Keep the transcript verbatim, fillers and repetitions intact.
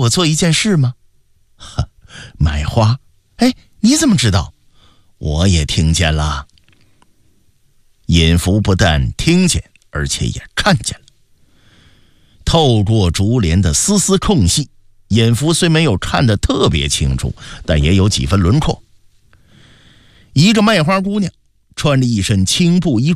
我做一件事吗？哈，买花？哎，你怎么知道？我也听见了。尹福不但听见，而且也看见了。透过竹帘的丝丝空隙，尹福虽没有看得特别清楚，但也有几分轮廓。一个卖花姑娘，穿着一身青布衣